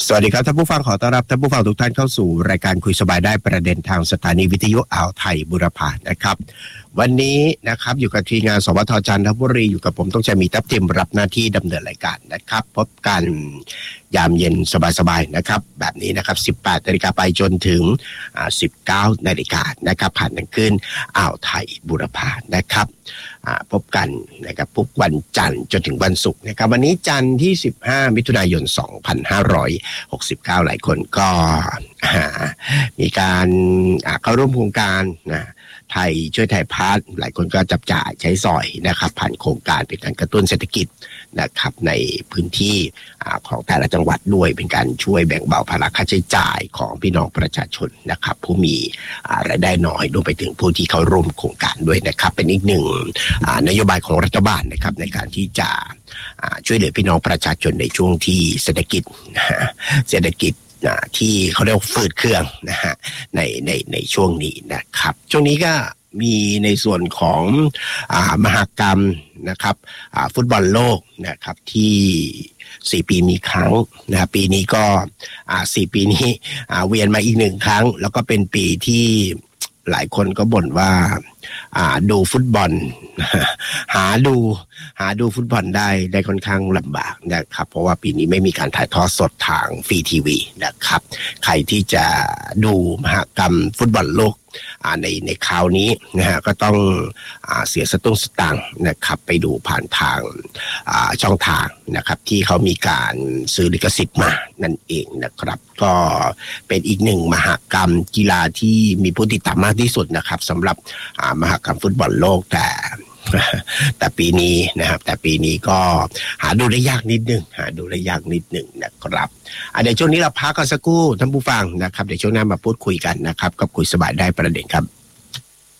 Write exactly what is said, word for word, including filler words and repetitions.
สวัสดีครับท่านผู้ฟังขอต้อนรับท่านผู้ฟังทุกท่านเข้าสู่รายการคุยสบายได้ประเด็นทางสถานีวิทยุอ่าวไทยบุรพานะครับวันนี้นะครับอยู่กับทีมงานสวทจันทบุรีอยู่กับผมต้องใช้มีทัพทิมรับหน้าที่ดำเนินรายการนะครับพบกันยามเย็นสบายๆนะครับแบบนี้นะครับสิบแปดนาฬิกาไปจนถึงสิบเก้านาฬิกานะครับผ่านทางขึ้นอ่าวไทยบุรพานะครับพบกันนะครับทุกวันจันทร์จนถึงวันศุกร์นะครับวันนี้จันทร์ที่สิบห้ามิถุนายนสองพันห้าร้อยหกสิบเก้าหลายคนก็มีการเข้าร่วมโครงการนะไทยช่วยไทยพาร์ทหลายคนก็จับจ่ายใช้สอยนะครับผ่านโครงการเป็นการกระตุ้นเศรษฐกิจนะครับในพื้นที่ของแต่ละจังหวัดด้วยเป็นการช่วยแบ่งเบาภาระค่าใช้จ่ายของพี่น้องประชาชนนะครับผู้มีรายได้น้อยรวมไปถึงผู้ที่เข้าร่วมโครงการด้วยนะครับเป็นอีกหนึ่งนโยบายของรัฐบาลนะครับในการที่จะช่วยเหลือพี่น้องประชาชนในช่วงที่เศรษฐกิจเศรษฐกิจที่เขาเรียกฝืดเครื่องนะฮะในในในช่วงนี้นะครับช่วงนี้ก็มีในส่วนของอ่ามหกรรมนะครับอ่าฟุตบอลโลกนะครับที่สี่ปีมีครั้งนะปีนี้ก็อ่าสี่ปีนี้อ่าเวียนมาอีกหนึ่งครั้งแล้วก็เป็นปีที่หลายคนก็บ่นว่าอ่าดูฟุตบอลหาดูหาดูฟุตบอลได้ได้ค่อนข้างลำบากนะครับเพราะว่าปีนี้ไม่มีการถ่ายทอดสดทางฟรีทีวีนะครับใครที่จะดูมหกรรมฟุตบอลโลกในในคราวนี้นะฮะก็ต้องอ่าเสียสตุ้งสตังค์นะครับไปดูผ่านทางอ่าช่องทางนะครับที่เขามีการซื้อลิขสิทธิ์มานั่นเองนะครับก็เป็นอีกหนึ่งมหกรรมกีฬาที่มีผู้ติดตามมากที่สุดนะครับสำหรับอ่ามหกรรมฟุตบอลโลกแต่แต่ปีนี้นะครับแต่ปีนี้ก็หาดูได้ยากนิดนึงหาดูได้ยากนิดนึงนะครับเดี๋ยวช่วงนี้เราพักกันสักครู่ท่านผู้ฟังนะครับเดี๋ยวช่วงหน้ามาพูดคุยกันนะครับกับคุยสบายได้ประเด็นครับ